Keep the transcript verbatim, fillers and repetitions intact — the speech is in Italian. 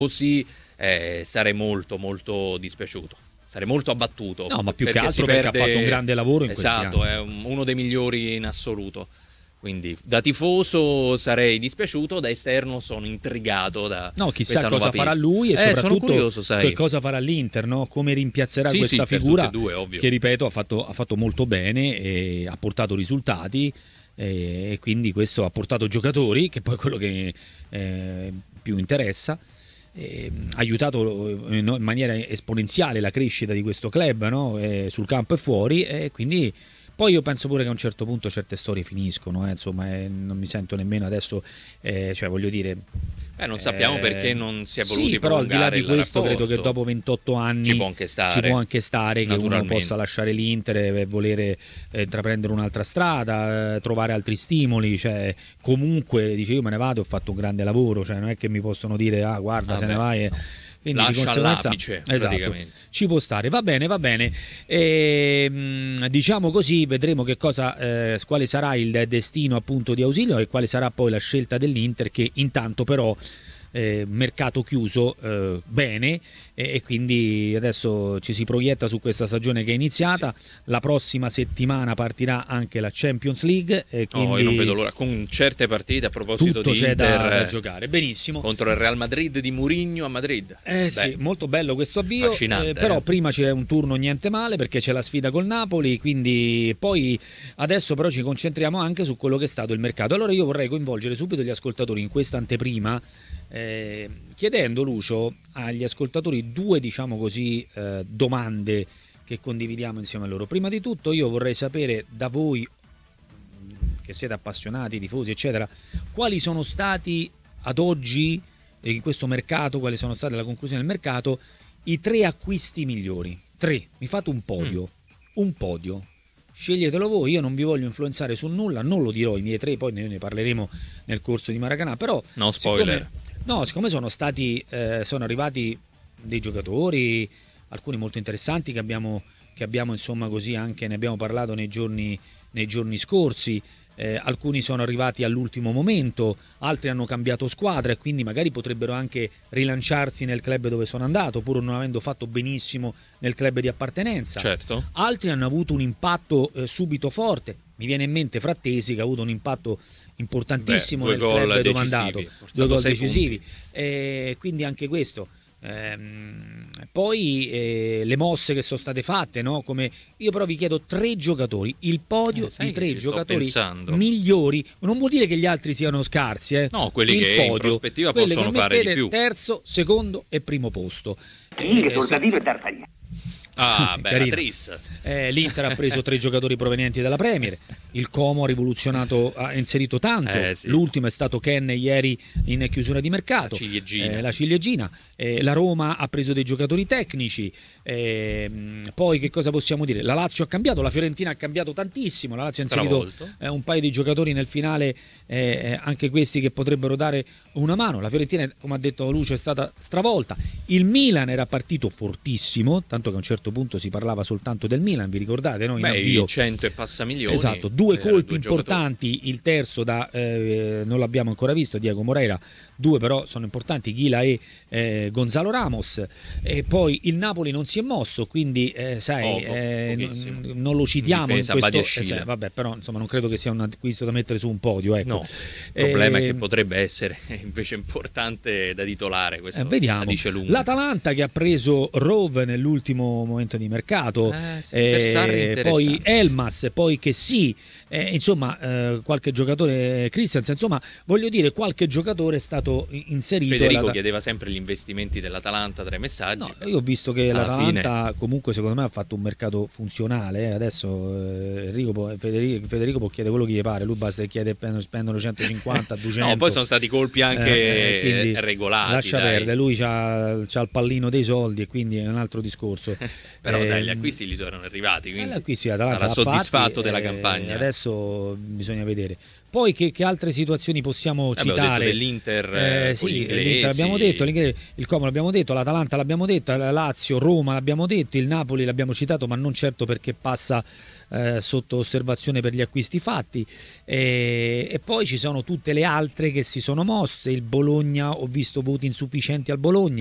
così eh, sarei molto molto dispiaciuto, sarei molto abbattuto. No, ma più che perché altro si perché perde... ha fatto un grande lavoro in esatto, questi anni. è un- uno dei migliori in assoluto. Quindi da tifoso sarei dispiaciuto, da esterno sono intrigato da No, chissà questa nuova cosa farà pista. lui e eh, sono soprattutto curioso, sai. che cosa farà l'Inter, no? Come rimpiazzerà Sì, questa sì, per figura tutte e due, ovvio. che, ripeto, ha fatto, ha fatto molto bene e ha portato risultati e, e quindi questo ha portato giocatori, che poi è quello che eh, più interessa. eh, ha aiutato in in maniera esponenziale la crescita di questo club, no? Eh, sul campo e fuori, e quindi poi io penso pure che a un certo punto certe storie finiscono, eh, insomma, eh, non mi sento nemmeno adesso, eh, cioè voglio dire, Eh, non sappiamo eh, perché non si è voluti sì, però al di là prolungare di il questo credo che rapporto. dopo ventotto anni Ci può anche stare, ci può anche stare che uno naturalmente. possa lasciare l'Inter e volere eh, intraprendere un'altra strada, eh, trovare altri stimoli, cioè comunque dice io me ne vado, ho fatto un grande lavoro, cioè non è che mi possono dire ah guarda Vabbè, se ne vai e... no. Quindi Lascia di conseguenza, all'apice, esatto, praticamente. ci può stare, va bene, va bene. E, mh, diciamo così, vedremo che cosa, eh, quale sarà il destino appunto di Ausilio e quale sarà poi la scelta dell'Inter, che intanto però eh, mercato chiuso eh, bene e, e quindi adesso ci si proietta su questa stagione che è iniziata. Sì. La prossima settimana partirà anche la Champions League e quindi No, io non vedo l'ora. Con certe partite, a proposito tutto di c'è Inter, da, da giocare. Benissimo. contro il Real Madrid di Mourinho a Madrid. Eh Beh, sì, molto bello questo avvio, affascinante, eh, però eh. prima c'è un turno niente male perché c'è la sfida col Napoli, quindi poi adesso però ci concentriamo anche su quello che è stato il mercato. Allora io vorrei coinvolgere subito gli ascoltatori in questa anteprima, eh, chiedendo, Lucio, agli ascoltatori due, diciamo così, eh, domande che condividiamo insieme a loro. Prima di tutto io vorrei sapere da voi, che siete appassionati, tifosi, eccetera, quali sono stati ad oggi, in questo mercato, quali sono state la conclusione del mercato, i tre acquisti migliori. Tre, mi fate un podio, mm. un podio. Sceglietelo voi, io non vi voglio influenzare su nulla, non lo dirò i miei tre, poi ne, ne parleremo nel corso di Maracanã, però no spoiler. Siccome, no, siccome sono stati, eh, sono arrivati dei giocatori, alcuni molto interessanti che abbiamo, che abbiamo insomma così anche ne abbiamo parlato nei giorni, nei giorni scorsi. Eh, alcuni sono arrivati all'ultimo momento, altri hanno cambiato squadra e quindi magari potrebbero anche rilanciarsi nel club dove sono andato, pur non avendo fatto benissimo nel club di appartenenza. Certo. Altri hanno avuto un impatto eh, subito forte. Mi viene in mente Frattesi che ha avuto un impatto importantissimo. Beh, nel gol club dove è decisivi, andato, portato due gol sei decisivi. Eh, quindi anche questo. Ehm, poi eh, le mosse che sono state fatte, no? Come io però vi chiedo tre giocatori, il podio Eh, sai di che tre ci sto giocatori pensando? migliori. Non vuol dire che gli altri siano scarsi, eh? No, quelli il che podio, in prospettiva quelli possono che fare di mettete più. terzo, secondo e primo posto. King, Eh, Soldatino e D'Artagnan. Ah, beh, Carino. Tris. Eh, L'Inter ha preso tre giocatori provenienti dalla Premier, il Como ha rivoluzionato, ha inserito tanto, Eh, sì. l'ultimo è stato Ken ieri in chiusura di mercato, La ciliegina. eh, la ciliegina. Eh, la Roma ha preso dei giocatori tecnici, eh, poi che cosa possiamo dire? La Lazio ha cambiato, la Fiorentina ha cambiato tantissimo, la Lazio ha inserito Stravolto. eh, un paio di giocatori nel finale, eh, anche questi che potrebbero dare una mano. La Fiorentina, come ha detto Lucio, è stata stravolta. Il Milan era partito fortissimo, tanto che a un certo punto si parlava soltanto del Milan, vi ricordate? No? In Beh, avvio. i cento e passa milioni. Esatto, due per colpi due importanti, il terzo da eh, non l'abbiamo ancora visto, Diego Moreira, due però sono importanti, Ghila e eh, Gonzalo Ramos, e poi il Napoli non si è mosso, quindi eh, sai, Poco, eh, pochissimo. n- non lo citiamo in, difesa, questo, Badiashile. eh, sì, vabbè, però insomma non credo che sia un acquisto da mettere su un podio, ecco. No, il problema Eh, è che potrebbe essere invece importante da titolare, questo Eh, vediamo. la dice lunga. L'Atalanta che ha preso Rove nell'ultimo momento di mercato, Eh, sì, per Sarri eh, interessante. poi Elmas, poi che sì, eh, insomma eh, qualche giocatore, Christensen, insomma voglio dire qualche giocatore è stato inserito. Federico l'Ata- chiedeva sempre gli investimenti dell'Atalanta tra i messaggi. No, io ho visto che Alla l'Atalanta fine. comunque secondo me ha fatto un mercato funzionale, eh. Adesso eh, Enrico può, Federico, Federico può chiedere quello che gli pare, lui basta che chiede spendono centocinquanta, duecento. No, poi sono stati colpi anche Eh, quindi regolati. lascia dai. perdere, lui c'ha, c'ha il pallino dei soldi e quindi è un altro discorso. Però Eh, dai, gli acquisti gli sono arrivati, quindi eh, l'acquisto, sì, Atalanta sarà l'ha soddisfatto fatti, della eh, campagna. Adesso bisogna vedere. Poi che, che altre situazioni possiamo Vabbè, ho citare? detto dell'Inter, Eh, eh, sì, con gli inglesi. l'Inter l'abbiamo detto, il Como l'abbiamo detto, l'Atalanta l'abbiamo detto, la Lazio, Roma l'abbiamo detto, il Napoli l'abbiamo citato, ma non certo perché passa eh, sotto osservazione per gli acquisti fatti. E, e poi ci sono tutte le altre che si sono mosse. Il Bologna, ho visto voti insufficienti al Bologna.